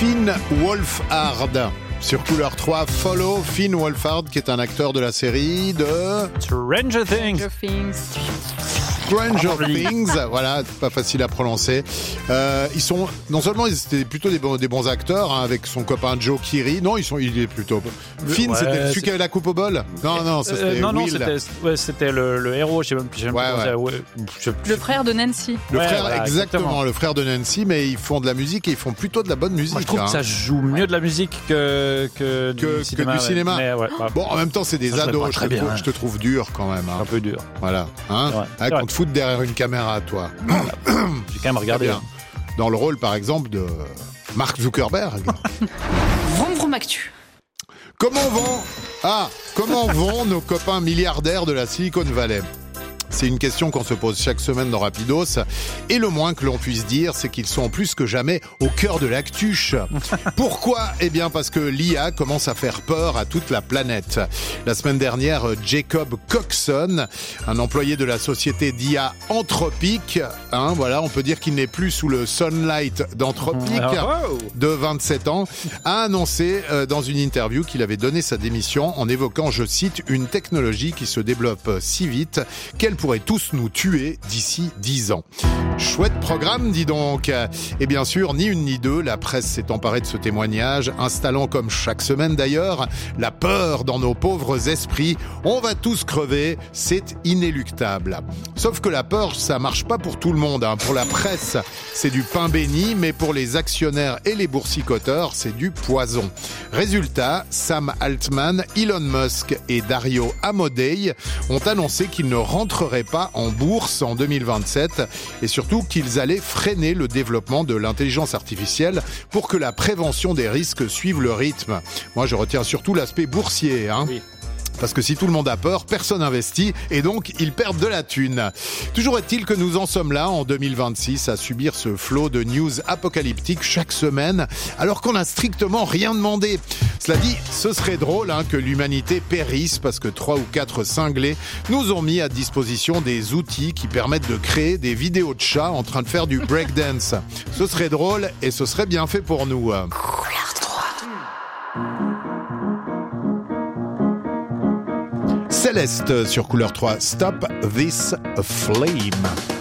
Finn Wolfhard. Sur Couleur 3, Follow Finn Wolfhard, qui est un acteur de la série de Stranger Things. Stranger Things, voilà, pas facile à prononcer. Ils sont, non seulement ils étaient plutôt des bons acteurs, hein, avec son copain Joe Keery. Non, il est plutôt. Finn, c'était celui qui avait la coupe au bol. Non, c'était Will. C'était le héros. Je sais même pas le frère de Nancy. Le frère, exactement, le frère de Nancy, mais ils font de la musique et ils font plutôt de la bonne musique. Moi, je trouve que ça joue mieux de la musique que du cinéma. Mais bon, en même temps, c'est des ados. Je te trouve dur quand même. Hein. Un peu dur. Voilà. Hein, qu'on te foute derrière une caméra, toi. J'ai quand même regardé. Dans le rôle, par exemple, de Mark Zuckerberg. Vroom vroom actu. Comment vont nos copains milliardaires de la Silicon Valley ? C'est une question qu'on se pose chaque semaine dans Rapidos. Et le moins que l'on puisse dire, c'est qu'ils sont plus que jamais au cœur de l'actuche. Pourquoi ? Eh bien parce que l'IA commence à faire peur à toute la planète. La semaine dernière, Jacob Coxon, un employé de la société d'IA Anthropic, on peut dire qu'il n'est plus sous le sunlight d'Anthropic, de 27 ans, a annoncé dans une interview qu'il avait donné sa démission en évoquant, je cite, une technologie qui se développe si vite qu'elle pourrait tous nous tuer d'ici 10 ans. Chouette programme, dis donc. Et bien sûr, ni une ni deux, la presse s'est emparée de ce témoignage, installant comme chaque semaine d'ailleurs, la peur dans nos pauvres esprits. On va tous crever, c'est inéluctable. Sauf que la peur, ça marche pas pour tout le monde. Pour la presse, c'est du pain béni, mais pour les actionnaires et les boursicoteurs, c'est du poison. Résultat, Sam Altman, Elon Musk et Dario Amodei ont annoncé qu'ils ne rentreraient pas en bourse en 2027 et surtout qu'ils allaient freiner le développement de l'intelligence artificielle pour que la prévention des risques suive le rythme. Moi, je retiens surtout l'aspect boursier. Oui. Parce que si tout le monde a peur, personne n'investit et donc ils perdent de la thune. Toujours est-il que nous en sommes là en 2026 à subir ce flot de news apocalyptiques chaque semaine alors qu'on n'a strictement rien demandé. Cela dit, ce serait drôle que l'humanité périsse parce que 3 ou 4 cinglés nous ont mis à disposition des outils qui permettent de créer des vidéos de chats en train de faire du breakdance. Ce serait drôle et ce serait bien fait pour nous. Couleur 3. Céleste sur Couleur 3, Stop This Flame.